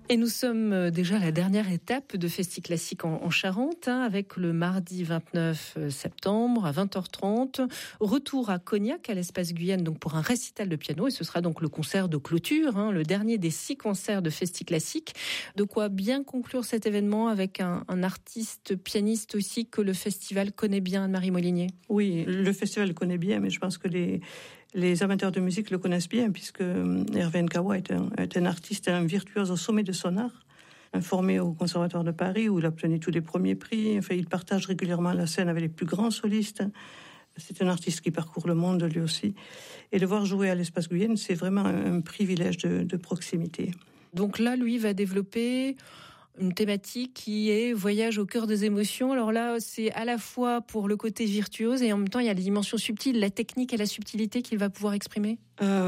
Et nous sommes déjà à la dernière étape de Festiclassique en Charente, avec le mardi 29 septembre à 20h30. Retour à Cognac, à l'Espace Guyenne, donc pour un récital de piano. Et ce sera donc le concert de clôture, le dernier des 6 concerts de Festiclassique. De quoi bien conclure cet événement avec un artiste pianiste aussi que le festival connaît bien, Anne-Marie Molinier. Oui, le festival le connaît bien, mais je pense que les amateurs de musique le connaissent bien, puisque Hervé Nkawa est un artiste, un virtuose au sommet de son art, formé au Conservatoire de Paris, où il a obtenu tous les premiers prix. Enfin, il partage régulièrement la scène avec les plus grands solistes. C'est un artiste qui parcourt le monde, lui aussi. Et de voir jouer à l'Espace Guyenne, c'est vraiment un privilège de proximité. Donc là, lui va développer une thématique qui est voyage au cœur des émotions. Alors là, c'est à la fois pour le côté virtuose et en même temps, il y a les dimensions subtiles, la technique et la subtilité qu'il va pouvoir exprimer.